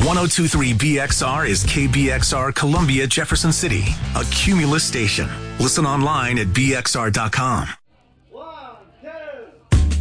1023 BXR is KBXR Columbia, Jefferson City, a Cumulus station. Listen online at bxr.com.